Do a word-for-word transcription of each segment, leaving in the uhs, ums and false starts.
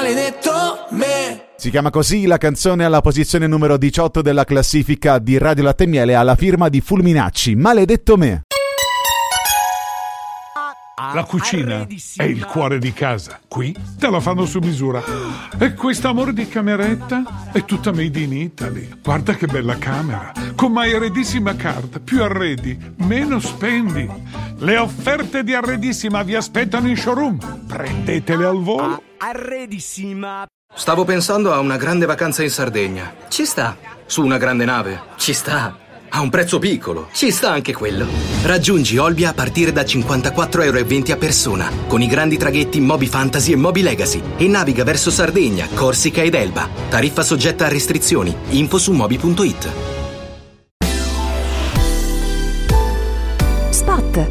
maledetto me. Si chiama così la canzone alla posizione numero diciotto della classifica di Radio Latte e Miele alla firma di Fulminacci, Maledetto me. La cucina è il cuore di casa. Qui te la fanno su misura. E questo amore di cameretta è tutta made in Italy. Guarda che bella camera. Con My Arredissima Card. Più arredi, meno spendi. Le offerte di Arredissima vi aspettano in showroom. Prendetele al volo. Arredissima. Stavo pensando a una grande vacanza in Sardegna. Ci sta. Su una grande nave. Ci sta. A un prezzo piccolo. Ci sta anche quello. Raggiungi Olbia a partire da cinquantaquattro euro e venti a persona, con i grandi traghetti Moby Fantasy e Moby Legacy, e naviga verso Sardegna, Corsica ed Elba. Tariffa soggetta a restrizioni. Info su moby punto it. Spot.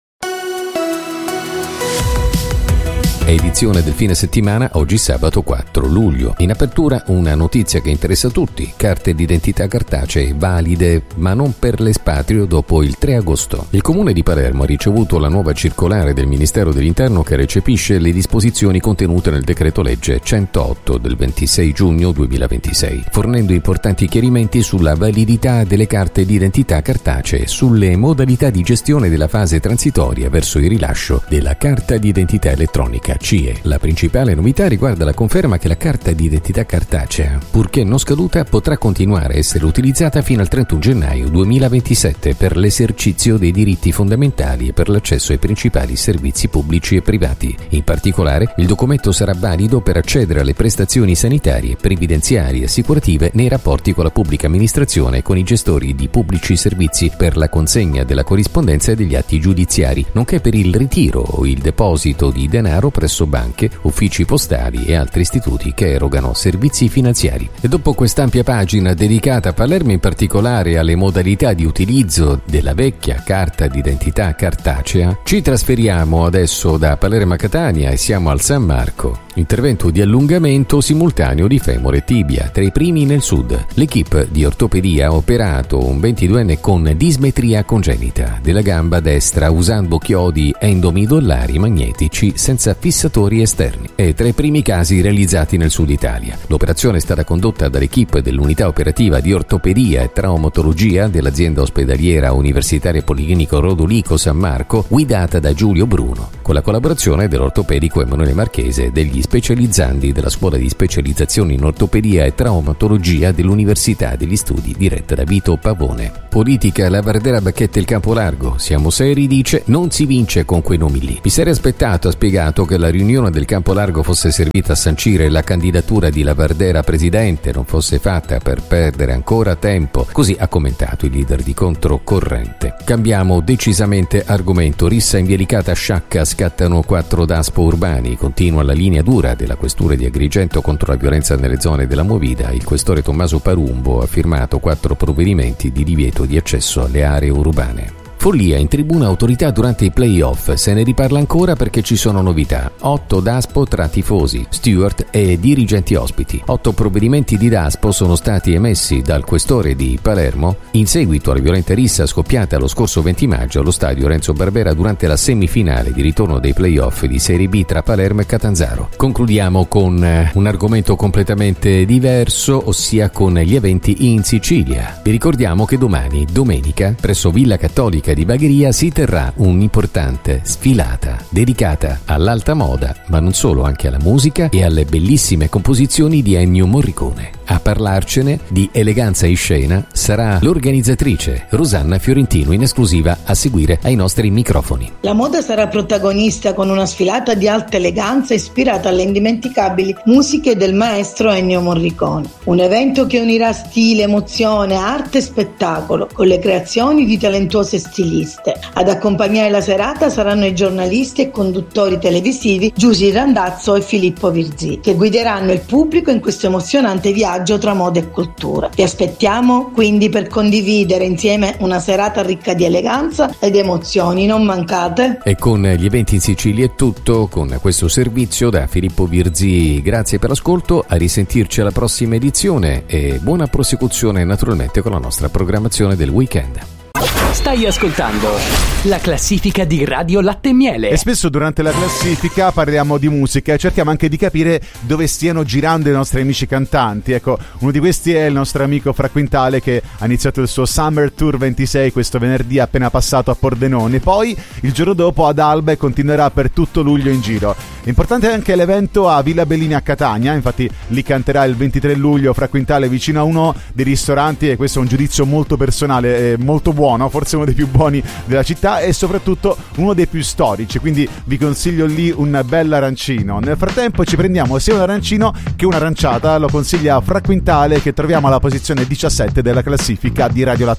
Edizione del fine settimana, oggi sabato quattro luglio. In apertura una notizia che interessa tutti: carte d'identità cartacee valide ma non per l'espatrio dopo il tre agosto. Il comune di Palermo ha ricevuto la nuova circolare del Ministero dell'Interno che recepisce le disposizioni contenute nel decreto legge centootto del ventisei giugno duemilaventisei, fornendo importanti chiarimenti sulla validità delle carte d'identità cartacee, sulle modalità di gestione della fase transitoria verso il rilascio della carta d'identità elettronica C I E. La principale novità riguarda la conferma che la carta di identità cartacea, purché non scaduta, potrà continuare a essere utilizzata fino al trentuno gennaio duemilaventisette per l'esercizio dei diritti fondamentali e per l'accesso ai principali servizi pubblici e privati. In particolare, il documento sarà valido per accedere alle prestazioni sanitarie, previdenziali e assicurative nei rapporti con la pubblica amministrazione e con i gestori di pubblici servizi, per la consegna della corrispondenza e degli atti giudiziari, nonché per il ritiro o il deposito di denaro presso banche, uffici postali e altri istituti che erogano servizi finanziari. E dopo quest'ampia pagina dedicata a Palermo, in particolare alle modalità di utilizzo della vecchia carta d'identità cartacea, ci trasferiamo adesso da Palermo a Catania e siamo al San Marco. Intervento di allungamento simultaneo di femore e tibia, tra i primi nel sud. L'equipe di ortopedia ha operato un ventiduenne con dismetria congenita della gamba destra usando chiodi endomidollari magnetici senza fissatori esterni. È tra i primi casi realizzati nel sud Italia. L'operazione è stata condotta dall'equipe dell'unità operativa di ortopedia e traumatologia dell'azienda ospedaliera universitaria Policlinico Rodolico San Marco, guidata da Giulio Bruno, con la collaborazione dell'ortopedico Emanuele Marchese e degli specializzandi della scuola di specializzazione in ortopedia e traumatologia dell'Università degli Studi, diretta da Vito Pavone. Politica, la Vardera Bacchetta e il Campolargo. Siamo seri, dice, non si vince con quei nomi lì. Mi sarei aspettato, ha spiegato, che la riunione del Campolargo fosse servita a sancire la candidatura di Lavardera presidente, non fosse fatta per perdere ancora tempo. Così ha commentato il leader di Controcorrente. Cambiamo decisamente argomento. Rissa in via Licata Sciacca, scattano quattro daspo urbani. Continua la linea dura della questura di Agrigento contro la violenza nelle zone della Movida. Il questore Tommaso Parumbo ha firmato quattro provvedimenti di divieto di accesso alle aree urbane. Follia in tribuna autorità durante i play-off. Se ne riparla ancora perché ci sono novità. Otto daspo tra tifosi, steward e dirigenti ospiti. Otto provvedimenti di daspo sono stati emessi dal questore di Palermo in seguito alla violenta rissa scoppiata lo scorso venti maggio allo stadio Renzo Barbera durante la semifinale di ritorno dei play-off di Serie B tra Palermo e Catanzaro. Concludiamo con un argomento completamente diverso, ossia con gli eventi in Sicilia. Vi ricordiamo che domani, domenica, presso Villa Cattolica di Bagheria si terrà un'importante sfilata dedicata all'alta moda, ma non solo, anche alla musica e alle bellissime composizioni di Ennio Morricone. A parlarcene di eleganza in scena sarà l'organizzatrice Rosanna Fiorentino, in esclusiva a seguire ai nostri microfoni. La moda sarà protagonista con una sfilata di alta eleganza ispirata alle indimenticabili musiche del maestro Ennio Morricone. Un evento che unirà stile, emozione, arte e spettacolo con le creazioni di talentuose stiliste. Ad accompagnare la serata saranno i giornalisti e conduttori televisivi Giusy Randazzo e Filippo Virzì, che guideranno il pubblico in questo emozionante viaggio tra moda e cultura. Vi aspettiamo quindi per condividere insieme una serata ricca di eleganza ed emozioni. Non mancate. E con gli eventi in Sicilia è tutto con questo servizio da Filippo Virzì. Grazie per l'ascolto, a risentirci alla prossima edizione e buona prosecuzione naturalmente con la nostra programmazione del weekend. Stai ascoltando la classifica di Radio Latte e Miele. E spesso durante la classifica parliamo di musica e cerchiamo anche di capire dove stiano girando i nostri amici cantanti. Ecco, uno di questi è il nostro amico Fra Quintale, che ha iniziato il suo Summer Tour ventisei questo venerdì appena passato a Pordenone. Poi il giorno dopo ad Alba e continuerà per tutto luglio in giro. Importante è anche l'evento a Villa Bellini a Catania, infatti lì canterà il ventitré luglio Fra Quintale vicino a uno dei ristoranti, e questo è un giudizio molto personale, eh, molto buono, forse uno dei più buoni della città e soprattutto uno dei più storici, quindi vi consiglio lì un bel arancino. Nel frattempo ci prendiamo sia un arancino che un'aranciata, lo consiglia Fra Quintale, che troviamo alla posizione diciassette della classifica di Radio Latte.